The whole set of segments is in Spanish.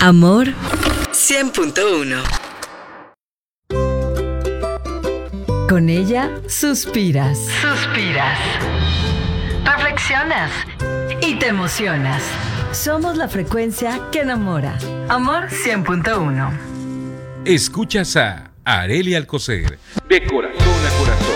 Amor 100.1. Con ella suspiras. Reflexionas y te emocionas. Somos la frecuencia que enamora. Amor 100.1. Escuchas a Arely Alcocer, de corazón a corazón.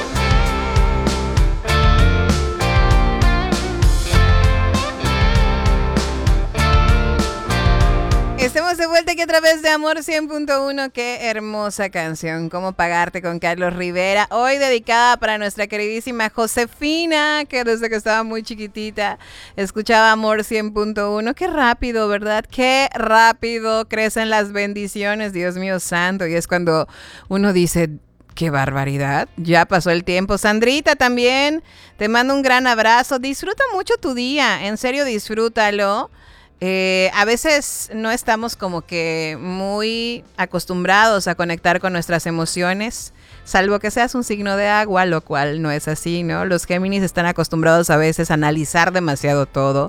Estamos de vuelta aquí a través de Amor 100.1. Qué hermosa canción, Cómo pagarte, con Carlos Rivera. Hoy dedicada para nuestra queridísima Josefina, que desde que estaba muy chiquitita escuchaba Amor 100.1. Qué rápido, ¿verdad? Qué rápido crecen las bendiciones, Dios mío santo. Y es cuando uno dice, qué barbaridad, ya pasó el tiempo. Sandrita, también te mando un gran abrazo. Disfruta mucho tu día, en serio, disfrútalo. A veces no estamos como que muy acostumbrados a conectar con nuestras emociones, salvo que seas un signo de agua, lo cual no es así, ¿no? Los Géminis están acostumbrados a veces a analizar demasiado todo,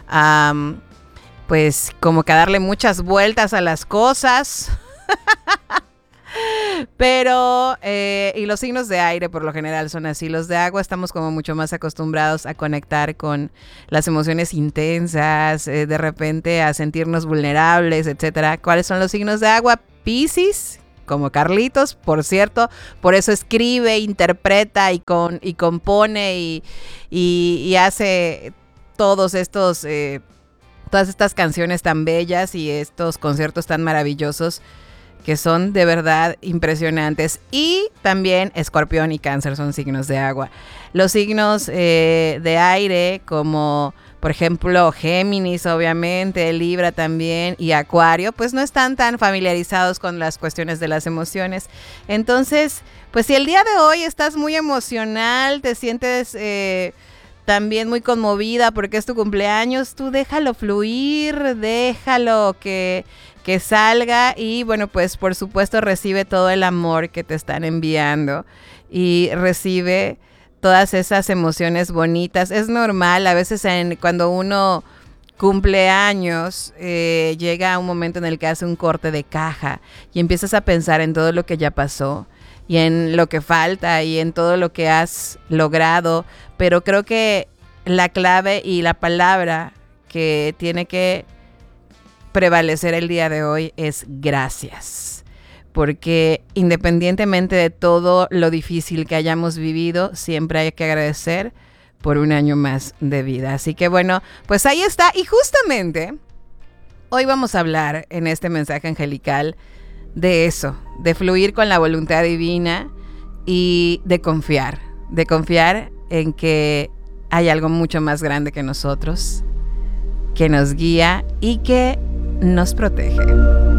pues como que a darle muchas vueltas a las cosas. Pero, y los signos de aire por lo general son así. Los de agua estamos como mucho más acostumbrados a conectar con las emociones intensas, de repente a sentirnos vulnerables, etcétera. ¿Cuáles son los signos de agua? Piscis, como Carlitos, por cierto. Por eso escribe, interpreta y compone y hace todos estos, todas estas canciones tan bellas y estos conciertos tan maravillosos, que son de verdad impresionantes. Y también Escorpión y Cáncer son signos de agua. Los signos de aire, como por ejemplo Géminis, obviamente, Libra también, y Acuario, pues no están tan familiarizados con las cuestiones de las emociones. Entonces, pues si el día de hoy estás muy emocional, te sientes también muy conmovida porque es tu cumpleaños, tú déjalo fluir, déjalo que salga, y bueno, pues por supuesto recibe todo el amor que te están enviando y recibe todas esas emociones bonitas. Es normal, a veces cuando uno cumple años, llega un momento en el que hace un corte de caja y empiezas a pensar en todo lo que ya pasó y en lo que falta y en todo lo que has logrado, pero creo que la clave y la palabra que tiene que prevalecer el día de hoy es gracias, porque independientemente de todo lo difícil que hayamos vivido, siempre hay que agradecer por un año más de vida. Así que bueno, pues ahí está. Y justamente hoy vamos a hablar en este mensaje angelical de eso, de fluir con la voluntad divina y de confiar en que hay algo mucho más grande que nosotros, que nos guía y que nos protege.